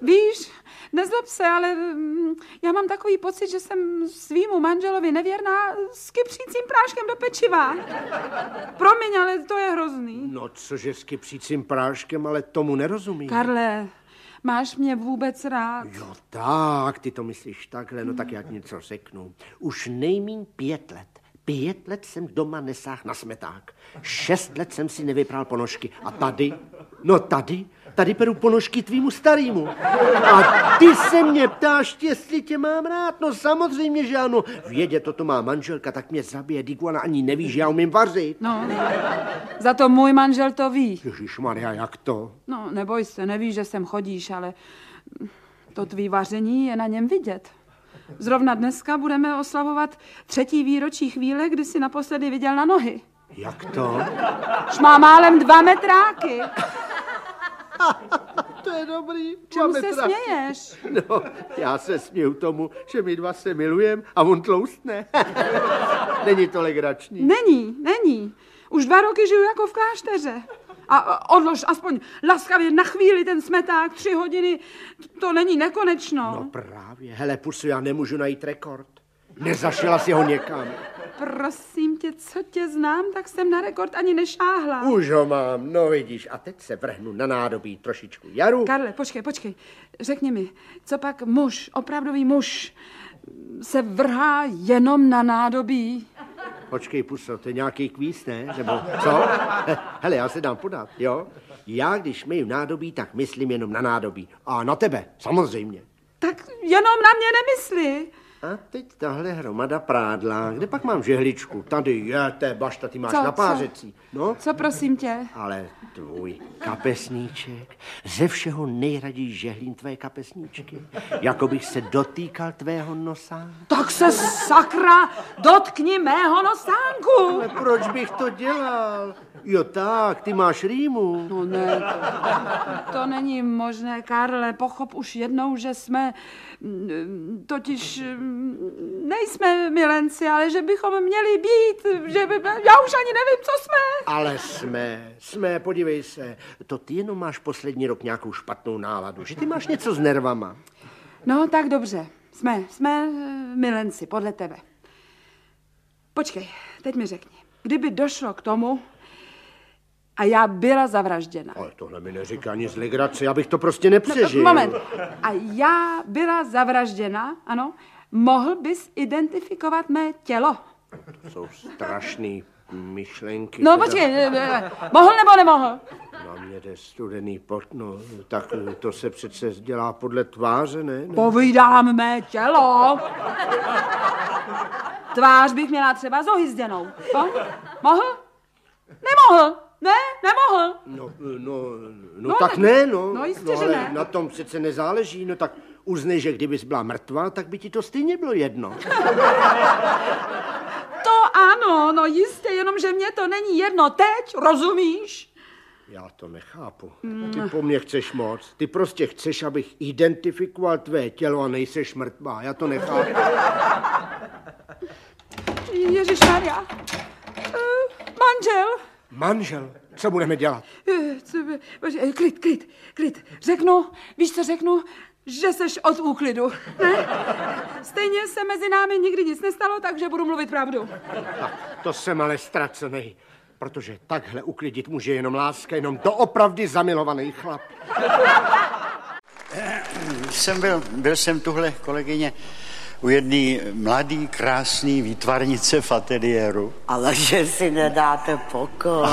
Víš, nezlob se, ale já mám takový pocit, že jsem svýmu manželovi nevěrná s kypřícím práškem do pečiva. Promiň, ale to je hrozný. No, cože s kypřícím práškem, ale tomu nerozumím. Karle, máš mě vůbec rád? Jo, tak, ty to myslíš takhle, no tak jak něco řeknu. Už nejmíň 5 let. 5 let jsem doma nesáhl na smeták. 6 let jsem si nevypral ponožky. A tady? No tady peru ponožky tvýmu starýmu. A ty se mě ptáš, jestli tě mám rád. No samozřejmě, že ano. Vědět, to má manželka, tak mě zabije. Diguana ani neví, že já umím vařit. No, za to můj manžel to ví. Ježišmarja, jak to? No, neboj se, nevíš, že sem chodíš, ale to tvý vaření je na něm vidět. Zrovna dneska budeme oslavovat 3. výročí chvíle, kdy jsi naposledy viděl na nohy. Jak to? Už má málem 2 metráky. To je dobrý. Čemu se směješ? No, já se směju tomu, že my dva se milujem a on tloustne. Není to legrační. Není. Už 2 roky žiju jako v klášteře. A odlož aspoň laskavě na chvíli ten smeták, 3 hodiny, to není nekonečno. No právě, hele, pusu, já nemůžu najít rekord. Nezašila si ho někam. Prosím tě, co tě znám, tak jsem na rekord ani nešáhla. Už ho mám, no vidíš, a teď se vrhnu na nádobí trošičku jaru. Karle, počkej, řekni mi, co pak muž, opravdový muž, se vrhá jenom na nádobí? Počkej, puso, to je nějaký kvíz, ne? Nebo co? Hele, já se dám podat, jo? Já, když myju nádobí, tak myslím jenom na nádobí. A na tebe, samozřejmě. Tak jenom na mě nemysli. A teď tahle hromada prádla. Kde pak mám žehličku? Tady je, té bašta, ty máš co, na pářecí. No? Co prosím tě? Ale tvůj kapesníček, ze všeho nejraději žehlím tvé kapesníčky. Jako bych se dotýkal tvého nosa. Tak se sakra dotkni mého nosánku. Ale proč bych to dělal? Jo tak, ty máš rýmu. No ne, to není možné, Karle, pochop už jednou, že jsme, totiž nejsme milenci, ale že bychom měli být, že by, já už ani nevím, co jsme. Ale jsme, podívej se, to ty jenom máš poslední rok nějakou špatnou náladu, že ty máš něco s nervama. No tak dobře, jsme milenci, podle tebe. Počkej, teď mi řekni, kdyby došlo k tomu, a já byla zavražděna. Ale tohle mi neříká nic legrace, já bych to prostě nepřežil. Moment. A já byla zavražděna, ano. Mohl bys identifikovat mé tělo? To jsou strašný myšlenky. No počkej, mohl nebo nemohl? Na mě jde studený pot, no, tak to se přece dělá podle tváře, ne? Povídám mé tělo. Tvář bych měla třeba zohyzděnou. Mohl? Nemohl. Ne, nemohl. No tak ne, No jistě, že ne. Na tom přece nezáleží, no tak uznej, že kdybys byla mrtvá, tak by ti to stejně bylo jedno. To ano, no jistě, jenomže mě to není jedno teď, rozumíš? Já to nechápu. Ty po mně chceš moc. Ty prostě chceš, abych identifikoval tvé tělo a nejseš mrtvá. Já to nechápu. Ježišmarja. Manžel. Manžel? Co budeme dělat? Klid. Víš, co řeknu? Že seš od úklidu. Ne? Stejně se mezi námi nikdy nic nestalo, takže budu mluvit pravdu. Tak, to jsem ale ztracenej. Protože takhle uklidit může jenom láska, jenom doopravdy zamilovaný chlap. Byl jsem tuhle, kolegyně, u jedné mladý, krásný výtvarnice v ateliéru. Ale že si nedáte pokoj.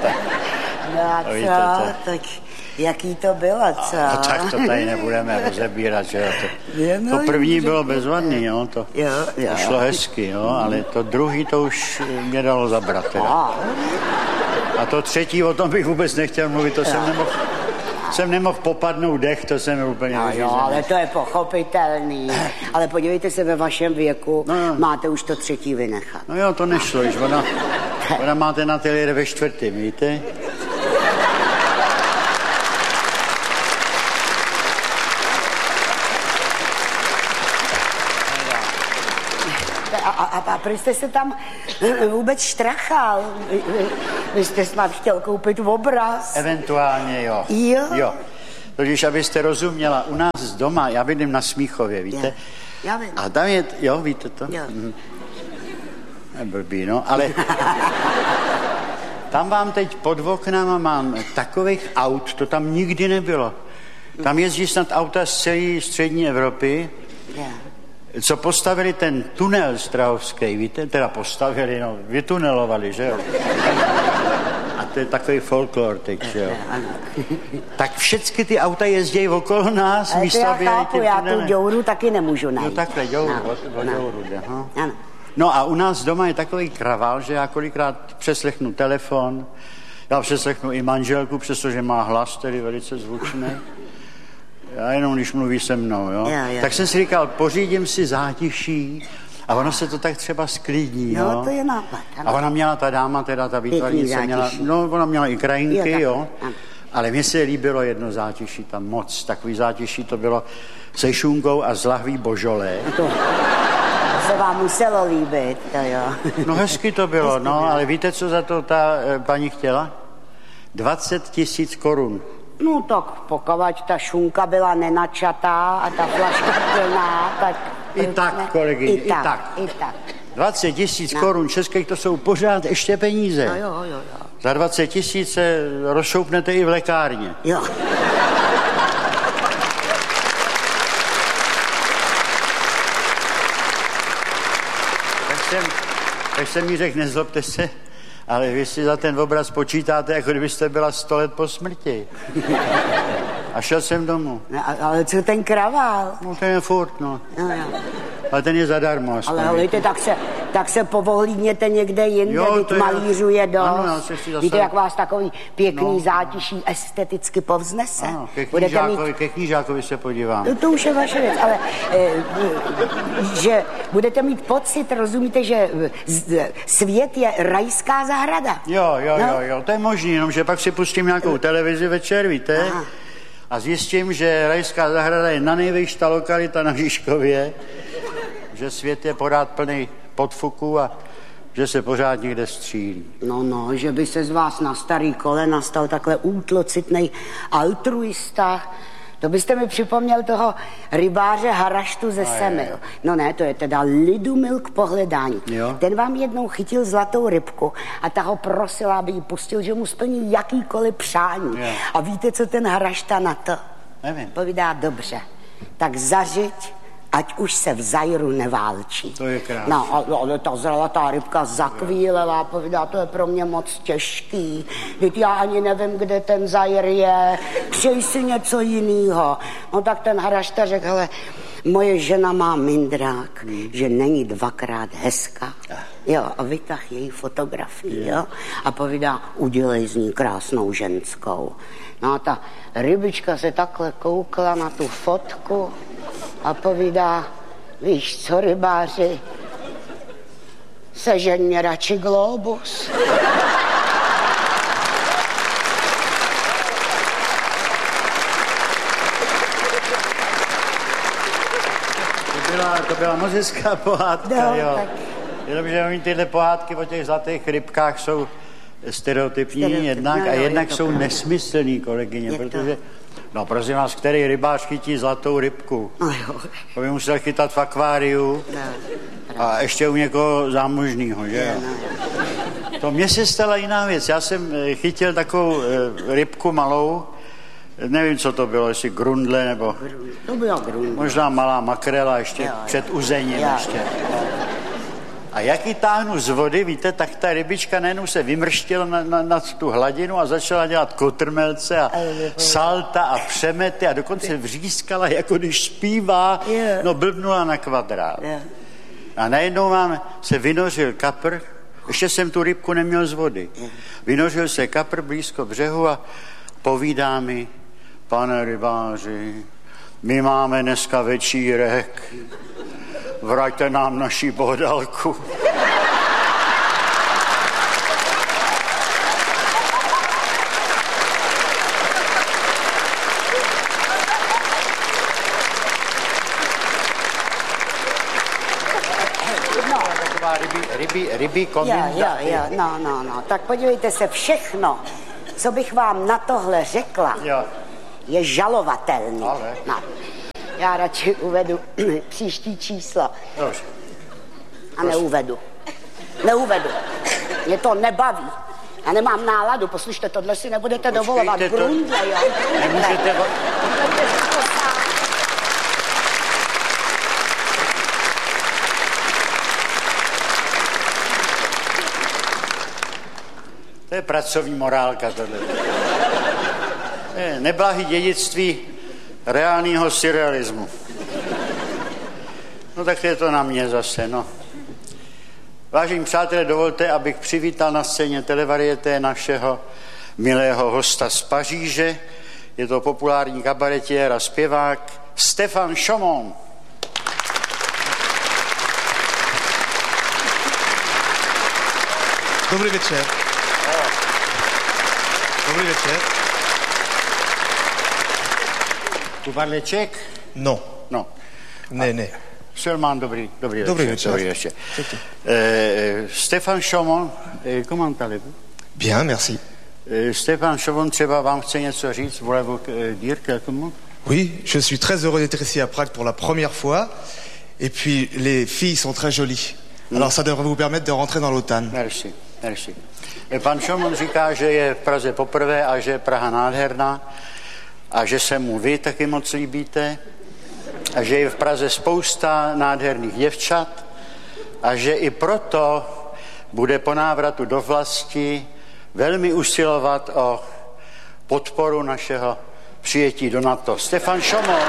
Tak jaký to bylo, co? No tak to tady nebudeme rozebírat, že jo. To první bylo bezvadný, jo, to šlo hezky, jo, ale to druhý to už mě dalo zabrat, teda. A to třetí, o tom bych vůbec nechtěl mluvit, to jsem nemohl popadnout dech, to jsem úplně vyřízený. Jo, ale to je pochopitelný. Ale podívejte se, ve vašem věku máte už to třetí vynechat. No jo, to nešlo, již ona má ten ateliér ve 4., víte? A proč jste se tam vůbec štrachal? Vy jste snad chtěl koupit obraz. Eventuálně jo. Jo? Totiž, abyste rozuměla, u nás doma, já bydlím na Smíchově, víte? Já vím. A tam je, jo, víte to? Jo. Je blbý, no, ale tam vám teď pod oknama mám takových aut, to tam nikdy nebylo. Tam jezdí snad auta z celé střední Evropy, co postavili ten tunel strahovský, víte, teda postavili, no, vytunelovali, že jo? A to je takový folklor teď, že jo? Tak všechny ty auta jezdí okolo nás, místo aby... Já chápu, já tu děuru taky nemůžu najít. No takhle, děuru, no. No a u nás doma je takový kravál, že já kolikrát přeslechnu telefon, já přeslechnu i manželku, přestože má hlas, tedy velice zvučný. Já jenom, když mluví se mnou, jo. Tak jsem si říkal, pořídím si zátiší a ono se to tak třeba sklidní, jo. No, to je nápad. A ona měla, ta dáma, teda ta výtvarnice měla, no ona měla i krajinky, jo. Ale mně se líbilo jedno zátiší tam moc. Takový zátiší to bylo se šunkou a z lahví božolé. To se vám muselo líbit, to jo. No hezky to bylo, no, ale víte, co za to ta paní chtěla? 20 000 korun. No tak pokud ta šunka byla nenačatá a ta flaška plná, tak... I tak, kolegyně, i tak. 20 000 korun českých, to jsou pořád ještě peníze. Jo. Za 20 000 se rozšoupnete i v lékárně. Jo. Tak jsem mi řekl, nezlobte se, ale vy si za ten obraz počítáte, jako kdybyste byla 100 let po smrti. A šel jsem domů. Ale co ten kravál? No ten je furt, no. Ale ten je zadarmo. Ale hejte, tak se povohlídněte někde jinde, teď malířuje dost. Ano, víte, jak vás takový pěkný zátiší esteticky povznese? Ano, ke knížákovi se podívám. To už je vaše věc, ale že budete mít pocit, rozumíte, že svět je rajská zahrada. Jo, to je možný, jenomže pak si pustím nějakou televizi večer, víte? Aha. A zjistím, že rajská zahrada je na nejvyšší lokalita na Žižkově, že svět je pořád plný podfuků a že se pořád někde střílí. No, že by se z vás na starý kolena stal takhle útlocitnej altruista. To byste mi připomněl toho rybáře Haraštu ze Semil. No ne, to je teda Lidumil k pohledání. Jo. Ten vám jednou chytil zlatou rybku a ta ho prosila, aby ji pustil, že mu splní jakýkoliv přání. Jo. A víte, co ten Harašta na to? Nevím. Povídá, dobře, tak zařiď, ať už se v Zajru neválčí. To je krásné. No, ale ta zlatá rybka zakvílela, povídá, to je pro mě moc těžký. Teď já ani nevím, kde ten Zajr je, přej si něco jinýho. No tak ten Harašta řekl, hele, moje žena má mindrák, že není dvakrát hezká. Jo, a vytah její fotografii, jo, a povídá, udělej z ní krásnou ženskou. No a ta rybička se takhle koukla na tu fotku a povídá, víš co, rybáři, sežeň mě radši globus. To byla moc hezká pohádka, no, jo. Tak... Jenomže oni tyhle pohádky o těch zlatých rybkách jsou stereotypní jednak a jednak jsou nesmyslný, kolegyně, protože... No prosím vás, který rybář chytí zlatou rybku? To by musel chytat v akváriu a ještě u někoho zámožnýho, že jo? To mně se stala jiná věc. Já jsem chytil takovou rybku malou, nevím, co to bylo, jestli grundle nebo... To byla grundle. Možná malá makrela ještě před uzením ještě. A jak ji táhnu z vody, víte, tak ta rybička najednou se vymrštila na tu hladinu a začala dělat kotrmelce a salta a přemety a dokonce vřískala, jako když zpívá, no blbnula na kvadrát. A najednou vám se vynořil kapr, ještě jsem tu rybku neměl z vody. Vynořil se kapr blízko břehu a povídá mi, pane rybáři, my máme dneska večírek, vraťte nám naši bodalku. Rybí kominda. No. Tak podívejte se, všechno, co bych vám na tohle řekla, je žalovatelný. Ale... No. Já radši uvedu příští číslo. Dobře. A neuvedu. Mě to nebaví. Já nemám náladu, poslyšte, tohle si nebudete dovolovat. Grundle, jo? Nemůžete... To je pracovní morálka tohle. Neblahý dědictví reálného surrealismu. No tak je to na mě zase, no. Vážení přátelé, dovolte, abych přivítal na scéně Televarieté našeho milého hosta z Paříže. Je to populární kabaretiér a zpěvák Stéphane Chaumont. Dobrý večer. Dobrý večer. Tu parle ček? No. No. Ne. Seulement dobrý večer. Stéphane Chaumont, comment allez-vous? Bien, merci. Stéphane Chaumont, třeba vám chce něco říct? Voulez-vous dire quelques mots? Oui, je suis très heureux d'être ici à Prague pour la première fois. Et puis, les filles sont très jolies. Alors, ça devrait vous permettre de rentrer dans l'OTAN. Merci. Pan Chaumont říká, že je v Praze poprvé a že je Praha nádherná a že se mu vy taky moc líbíte a že je v Praze spousta nádherných děvčat a že i proto bude po návratu do vlasti velmi usilovat o podporu našeho přijetí do NATO. Stéphane Chaumont.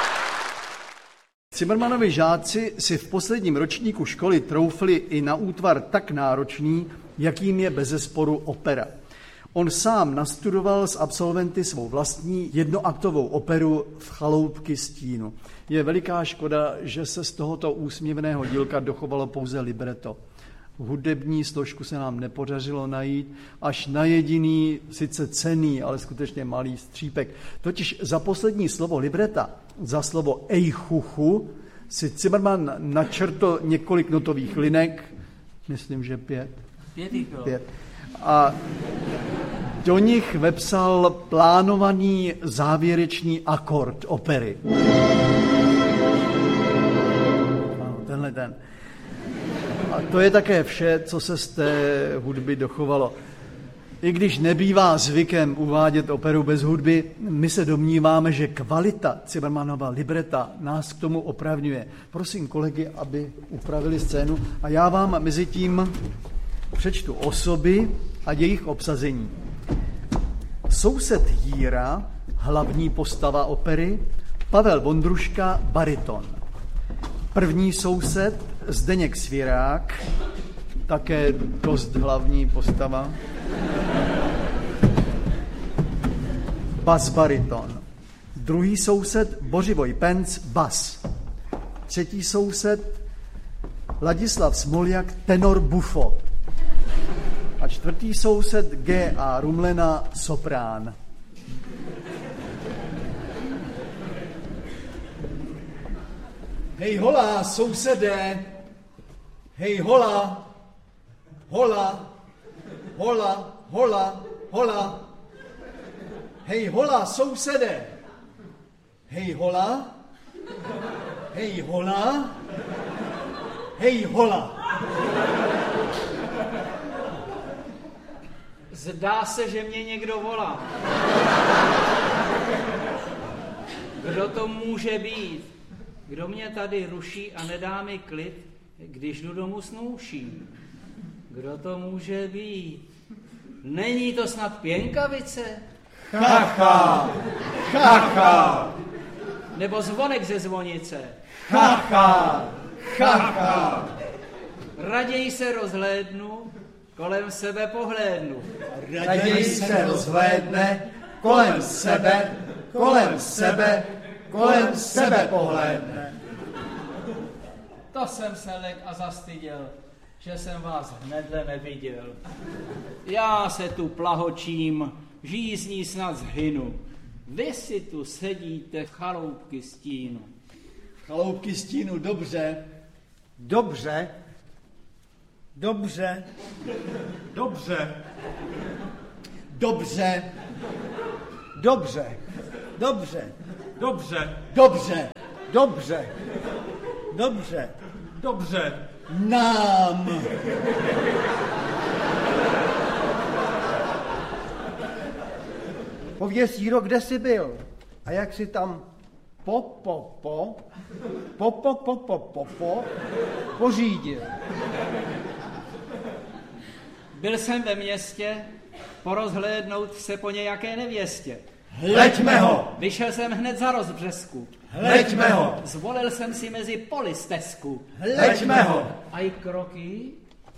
Cimrmanovi žáci si v posledním ročníku školy troufli i na útvar tak náročný, jakým je bezesporu opera. On sám nastudoval s absolventy svou vlastní jednoaktovou operu V chaloupky stínu. Je veliká škoda, že se z tohoto úsměvného dílka dochovalo pouze libreto. Hudební složku se nám nepodařilo najít, až na jediný, sice cenný, ale skutečně malý střípek. Totiž za poslední slovo libreta, za slovo ejchuchu, si Zimmermann načrtl několik notových linek, myslím, že 5. 5. A do nich vepsal plánovaný závěrečný akord opery. Ano, tenhle ten. A to je také vše, co se z té hudby dochovalo. I když nebývá zvykem uvádět operu bez hudby, my se domníváme, že kvalita Zimmermannova libreta nás k tomu opravňuje. Prosím kolegy, aby upravili scénu a já vám mezi tím přečtu osoby a jejich obsazení. Soused Jíra, hlavní postava opery, Pavel Vondruška, bariton. První soused Zdeněk Svěrák, také dost hlavní postava, bas bariton. Druhý soused Bořivoj Penc, bas. Třetí soused Ladislav Smoljak, tenor bufo. A čtvrtý soused G.A. Rumlena, soprán. Hej hola, sousedé, hej hola, hola, hola, hola, hola. Hej hola, sousedé, hej hola, hej hola, hej hola. Zdá se, že mě někdo volá. Kdo to může být? Kdo mě tady ruší a nedá mi klid, když jdu domů s nouší? Kdo to může být? Není to snad Pěnkavice? Chacha, chacha. Nebo zvonek ze zvonice? Chacha, chacha. Raději se rozhlédnu, kolem sebe pohlédnu. Raději se rozhlédne, kolem sebe, kolem sebe, kolem sebe pohlédne. To jsem se lek a zastyděl, že jsem vás hnedle neviděl. Já se tu plahočím, žízní snad zhynu. Vy si tu sedíte v chaloupky stínu. Chaloupky stínu, dobře. Dobře. Dobře. Dobře. Dobře. Dobře. Dobře. Dobře. Dobře. Dobře. Dobře. Dobře. Nám. Pověz, Jíro, kde jsi byl? A jak jsi tam pořídil? Byl jsem ve městě porozhlédnout se po nějaké nevěstě. Hleďme ho! Vyšel jsem hned za rozbřesku. Hleďme ho! Zvolil jsem si mezi poli stezku. Hleďme ho! A i kroky?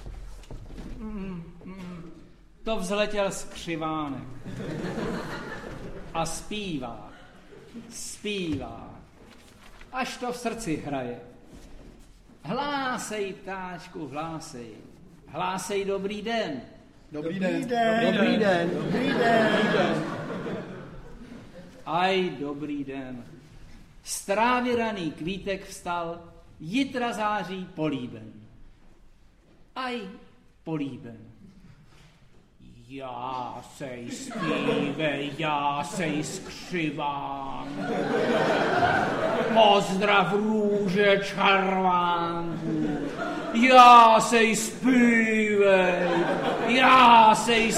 To vzletěl skřivánek. A zpívá, až to v srdci hraje. Hlásej, ptáčku, hlásej dobrý den. Dobrý den. Aj, dobrý den. Z trávy raný kvítek vstal, jitra září políben. Aj, políben. Já sej zpívej, já sej skřiván. Pozdrav růže čarvánku. Já sej zpívej, já sej.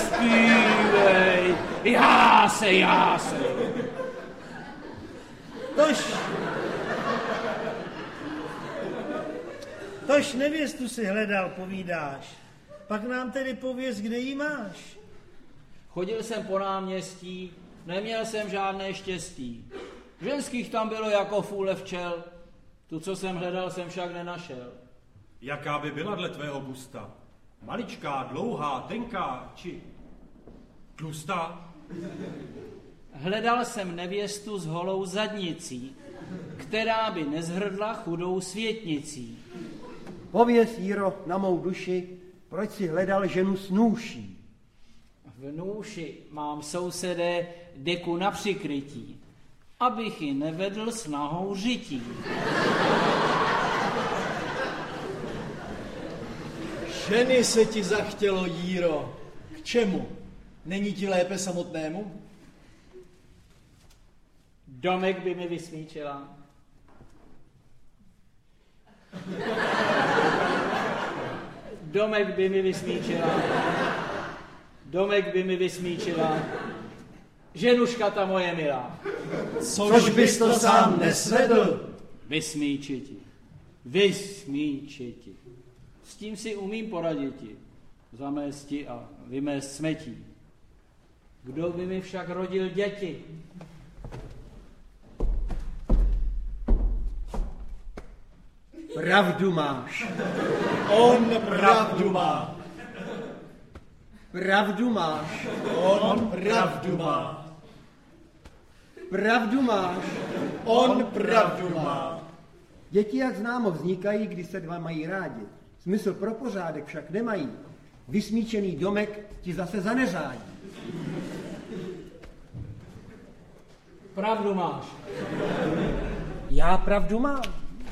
Tož nevěstu si hledal, povídáš. Pak nám tedy pověz, kde jí máš. Chodil jsem po náměstí, neměl jsem žádné štěstí. Ženských tam bylo jako fůle včel, tu, co jsem hledal, jsem však nenašel. Jaká by byla dle tvého gusta? Maličká, dlouhá, tenká, či tlustá? Hledal jsem nevěstu s holou zadnicí, která by nezhrdla chudou světnicí. Pověz, Jíro, na mou duši, proč si hledal ženu s nůší? V nůši mám, sousedé, deku na přikrytí, abych ji nevedl s nahou žití. Ženy se ti zachtělo, Jíro. K čemu? Není ti lépe samotnému? Domek by mi vysmíčila. Domek by mi vysmíčila. Ženuška ta moje milá. Což bys to sám nesvedl? Vysmíčiti. S tím si umím poraditi. Zamésti a vymést smetí. Kdo by mi však rodil děti? Pravdu máš. On pravdu má. Pravdu máš. On pravdu má. Pravdu máš. On pravdu má. Děti, jak známo, vznikají, když se dva mají rádi. Smysl pro pořádek však nemají. Vysmíčený domek ti zase zaneřádí. Pravdu máš. Já pravdu mám.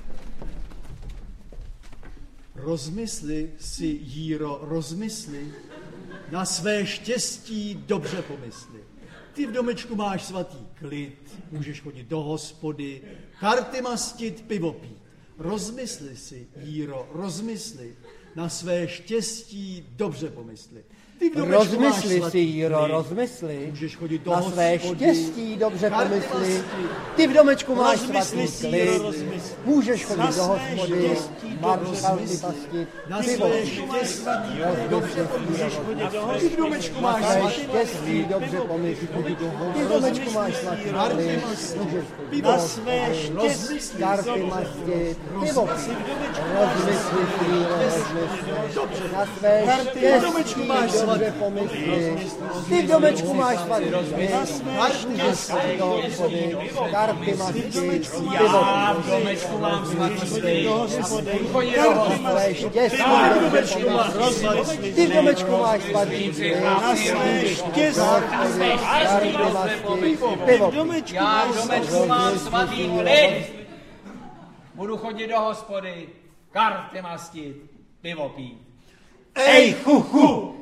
Rozmysli si, Jíro, rozmysli. Na své štěstí dobře pomysli. Ty v domečku máš svatý klid, můžeš chodit do hospody, karty mastit, pivo pít. Rozmysli si, Jíro, rozmysli. Na své štěstí dobře pomysli. Ty v domečku máš svatý si, Jíro, klid, rozmysli. můžeš chodit do na hospody, své štěstí dobře pomysli. Ty v domečku máš svatý klid, můžeš chodit do hospody, karty mastit, pivo pít. Ty v domečku máš svatý štěstí dobře pomysli. Ty v domečku máš svatý klid, můžeš chodit do hospody, karty mastit, pivo pít. Rozmysli si, Jíro, rozmysli. Na své štěstí dobře pomysli. Ty v domečku máš svatý klid, můžeš chodit do hospody, karty mastit, pivo pít. Já v domečku mám svatý klid. Své štěstí dobře pomysli. Ty v domečku máš svatý klid, můžeš chodit do hospody, karty mastit, pivo pít. Já v domečku mám svatý klid. Budu chodit do hospody, karty mastit, pivo pít. Ej, chuchu!